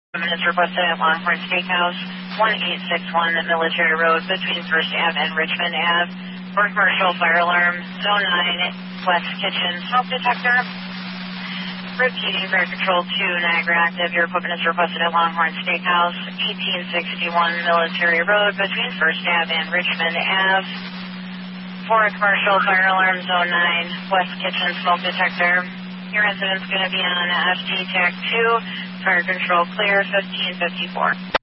Minutes requested at Longhorn Steakhouse, 1861 Military Road between First Ave and Richmond Ave. For commercial fire alarm, Zone 9, West Kitchen smoke detector. Repeating, Fire Control 2, Niagara active. Your equipment is requested at Longhorn Steakhouse, 1861 Military Road between First Ave and Richmond Ave. For a commercial fire alarm, Zone 9, West Kitchen smoke detector. Your incident's going to be on FT Tech 2, Fire Control clear, 1554.